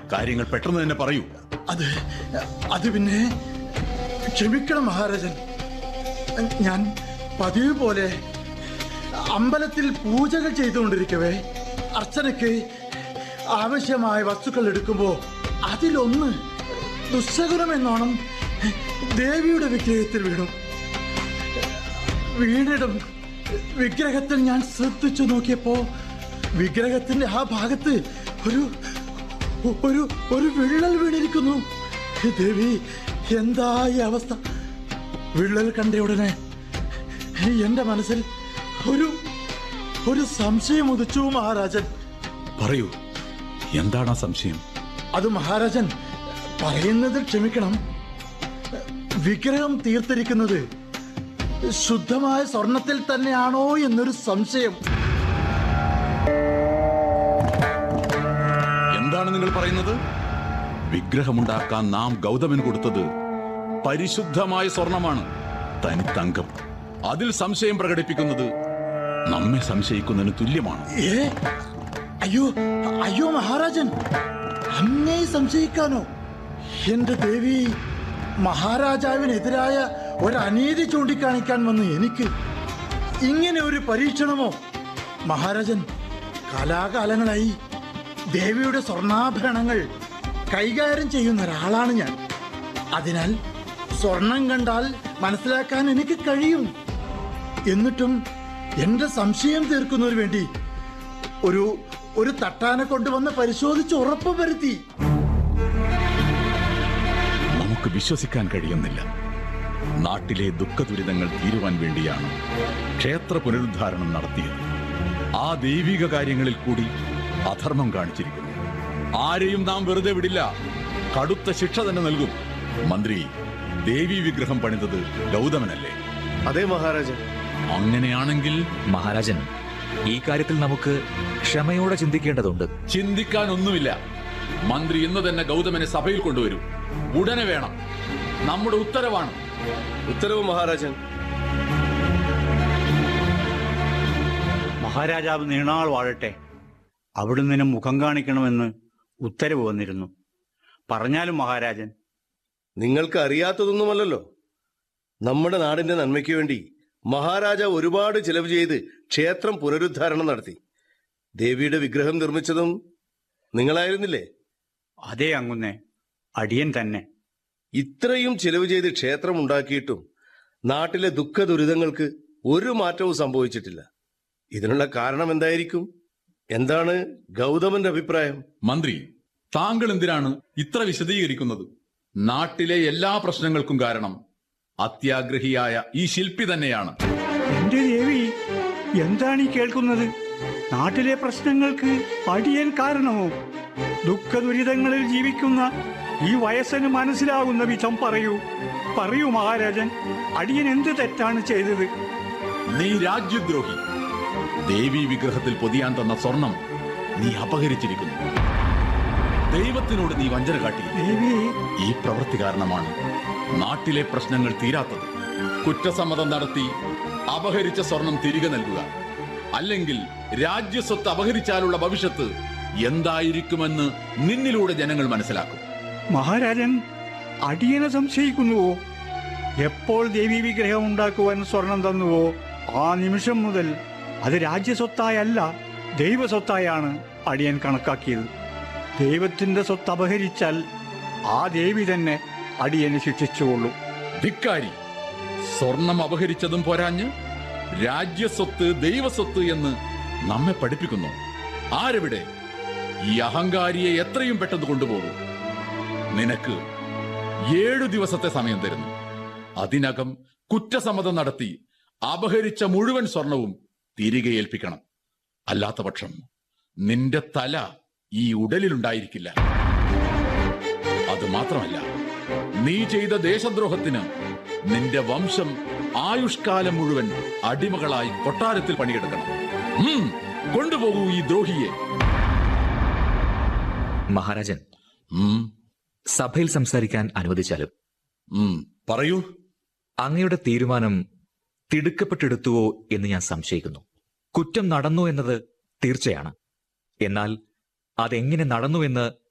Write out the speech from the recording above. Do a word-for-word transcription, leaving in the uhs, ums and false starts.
കാര്യങ്ങൾ പെട്ടെന്ന് തന്നെ പറയൂ. അത് അത് പിന്നെ ക്ഷമിക്കണം മഹാരാജൻ. ഞാൻ പതിവ് പോലെ അമ്പലത്തിൽ പൂജകൾ ചെയ്തുകൊണ്ടിരിക്കവേ അർച്ചനയ്ക്ക് ആവശ്യമായ വസ്തുക്കൾ എടുക്കുമ്പോൾ അതിലൊന്ന് ദുസ്സകുലം എന്നോണം ദേവിയുടെ വിഗ്രഹത്തിൽ വീണു. വീണിടും വിഗ്രഹത്തിൽ ഞാൻ ശ്രദ്ധിച്ചു നോക്കിയപ്പോ വിഗ്രഹത്തിന്റെ ആ ഭാഗത്ത് ഒരു ഒരു ഒരു വിള്ളൽ വീണിരിക്കുന്നു. ദേവി, എന്താ ഈ അവസ്ഥ? വിള്ളൽ കണ്ട ഉടനെ എന്റെ മനസ്സിൽ ഒരു ഒരു സംശയം ഉദിച്ചു മഹാരാജൻ. പറയൂ, എന്താണ് ആ സംശയം? അത് മഹാരാജൻ പറയുന്നതിൽ ക്ഷമിക്കണം. വിഗ്രഹം തീർത്തിരിക്കുന്നത് ശുദ്ധമായ സ്വർണത്തിൽ തന്നെയാണോ എന്നൊരു സംശയം. എന്താണ് നിങ്ങൾ പറയുന്നത്? വിഗ്രഹമുണ്ടാക്കാൻ നാം ഗൗതമൻ കൊടുത്തത് പരിശുദ്ധമായ സ്വർണമാണ്, തനിത്തങ്കം. അതിൽ സംശയം പ്രകടിപ്പിക്കുന്നത് നമ്മെ സംശയിക്കുന്നതിന് തുല്യമാണ്. ഏ അയ്യോ അയ്യോ മഹാരാജൻ, അങ്ങേ സംശയിക്കാനോ? എന്റെ ദേവി, മഹാരാജാവിനെതിരായ ഒരു അനീതി ചൂണ്ടിക്കാണിക്കാൻ വന്ന് എനിക്ക് ഇങ്ങനെ ഒരു പരീക്ഷണമോ? മഹാരാജൻ, കാലാകാലങ്ങളായി ദേവിയുടെ സ്വർണ്ണാഭരണങ്ങൾ കൈകാര്യം ചെയ്യുന്ന ഒരാളാണ് ഞാൻ. അതിനാൽ സ്വർണം കണ്ടാൽ മനസ്സിലാക്കാൻ എനിക്ക് കഴിയും. എന്നിട്ടും എന്റെ സംശയം തീർക്കുന്നതിന് വേണ്ടി ഒരു ഒരു തട്ടാനെ കൊണ്ടുവന്ന് പരിശോധിച്ച് ഉറപ്പ് വരുത്തി. നമുക്ക് വിശ്വസിക്കാൻ കഴിയുന്നില്ല. നാട്ടിലെ ദുഃഖ ദുരിതങ്ങൾ തീരുവാൻ വേണ്ടിയാണ് ക്ഷേത്ര പുനരുദ്ധാരണം നടത്തിയത്. ആ ദൈവിക കാര്യങ്ങളിൽ കൂടി അധർമ്മം കാണിച്ചിരിക്കുന്നു. ആരെയും നാം വെറുതെ വിടില്ല, കടുത്ത ശിക്ഷ തന്നെ നൽകും. മന്ത്രി, ദേവി വിഗ്രഹം പണിതത് ഗൗതമനല്ലേ? അതെ മഹാരാജൻ. അങ്ങനെയാണെങ്കിൽ മഹാരാജൻ, ഈ കാര്യത്തിൽ നമുക്ക് ക്ഷമയോടെ ചിന്തിക്കേണ്ടതുണ്ട്. ചിന്തിക്കാനൊന്നുമില്ല. മന്ത്രി ഇന്ന് തന്നെ ഗൗതമനെ സഭയിൽ കൊണ്ടുവരും. ഉടനെ വേണം. നമ്മുടെ ഉത്തരവാണ്. ഉത്തരവ് മഹാരാജൻ. മഹാരാജാവ് നീണാൾ വാഴട്ടെ. അവിടുന്ന് മുഖം കാണിക്കണമെന്ന് ഉത്തരവ് വന്നിരുന്നു. പറഞ്ഞാലും മഹാരാജൻ. നിങ്ങൾക്ക് അറിയാത്തതൊന്നുമല്ലല്ലോ. നമ്മുടെ നാടിന്റെ നന്മയ്ക്ക് വേണ്ടി മഹാരാജാവ് ഒരുപാട് ചിലവ് ചെയ്ത് ക്ഷേത്രം പുനരുദ്ധാരണം നടത്തി. ദേവിയുടെ വിഗ്രഹം നിർമ്മിച്ചതും നിങ്ങളായിരുന്നില്ലേ? അതേ അങ്ങുന്നേ, അടിയൻ തന്നെ. ഇത്രയും ചിലവ് ചെയ്ത് ക്ഷേത്രം ഉണ്ടാക്കിയിട്ടും നാട്ടിലെ ദുഃഖ ദുരിതങ്ങൾക്ക് ഒരു മാറ്റവും സംഭവിച്ചിട്ടില്ല. ഇതിനുള്ള കാരണം എന്തായിരിക്കും? എന്താണ് ഗൗതമന്റെ അഭിപ്രായം? മന്ത്രി, താങ്കൾ എന്തിനാണ് ഇത്ര വിശദീകരിക്കുന്നത്? നാട്ടിലെ എല്ലാ പ്രശ്നങ്ങൾക്കും കാരണം അത്യാഗ്രഹിയായ ഈ ശില്പി തന്നെയാണ്. എന്റെ ദേവി, എന്താണ് ഈ കേൾക്കുന്നത്? നാട്ടിലെ പ്രശ്നങ്ങൾക്ക് അടിയൻ കാരണമോ? ദുഃഖ ദുരിതങ്ങളിൽ ജീവിക്കുന്ന ഈ വയസ്സിന് മനസ്സിലാകുന്ന വിധം പറയൂ പറയൂ മഹാരാജൻ. അടിയൻ എന്ത് തെറ്റാണ് ചെയ്തത്? നീ രാജ്യദ്രോഹി. ദേവി വിഗ്രഹത്തിൽ പൊതിയാൻ തന്ന സ്വർണം നീ അപഹരിച്ചിരിക്കുന്നു. ദൈവത്തിനോട് നീ വഞ്ചന കാട്ടി. ഈ പ്രവൃത്തി കാരണമാണ് നാട്ടിലെ പ്രശ്നങ്ങൾ തീരാത്തത്. കുറ്റസമ്മതം നടത്തി അപഹരിച്ച സ്വർണം തിരികെ നൽകുക. അല്ലെങ്കിൽ രാജ്യസ്വത്ത് അപഹരിച്ചാലുള്ള ഭവിഷ്യത്ത് എന്തായിരിക്കുമെന്ന് നിന്നിലൂടെ ജനങ്ങൾ മനസ്സിലാക്കും. മഹാരാജൻ, അടിയനെ സംശയിക്കുന്നുവോ? എപ്പോൾ ദേവി വിഗ്രഹം ഉണ്ടാക്കുവാൻ സ്വർണം തന്നുവോ ആ നിമിഷം മുതൽ അത് രാജ്യസ്വത്തായല്ല ദൈവസ്വത്തായാണ് അടിയൻ കണക്കാക്കിയത്. ദൈവത്തിന്റെ സ്വത്ത് അപഹരിച്ചാൽ ആ ദേവി തന്നെ അടിയനെ ശിക്ഷിച്ചുകൊള്ളും. ധിക്കാരി, സ്വർണം അപഹരിച്ചതും പോരാഞ്ഞ് രാജ്യസ്വത്ത് ദൈവസ്വത്ത് എന്ന് നമ്മെ പഠിപ്പിക്കുന്നു. ആരെവിടെ? ഈ അഹങ്കാരിയെ എത്രയും പെട്ടെന്ന് കൊണ്ടുപോകും. നിനക്ക് ഏഴു ദിവസത്തെ സമയം തരുന്നു. അതിനകം കുറ്റസമ്മതം നടത്തി അപഹരിച്ച മുഴുവൻ സ്വർണവും തിരികെ ഏൽപ്പിക്കണം. അല്ലാത്ത പക്ഷം നിന്റെ തല ഈ ഉടലിലുണ്ടായിരിക്കില്ല. അത് മാത്രമല്ല, നീ ചെയ്ത ദേശദ്രോഹത്തിന് നിന്റെ വംശം ആയുഷ്കാലം മുഴുവൻ അടിമകളായി കൊട്ടാരത്തിൽ പണിയെടുക്കണം. കൊണ്ടുപോകൂ ഈ ദ്രോഹിയെ. മഹാരാജൻ, സഭയിൽ സംസാരിക്കാൻ അനുവദിച്ചാലും? പറയൂ. അങ്ങയുടെ തീരുമാനം തിടുക്കപ്പെട്ടെടുത്തുവോ എന്ന് ഞാൻ സംശയിക്കുന്നു. കുറ്റം നടന്നു എന്നത് തീർച്ചയാണ്. എന്നാൽ അതെങ്ങനെ നടന്നുവെന്ന്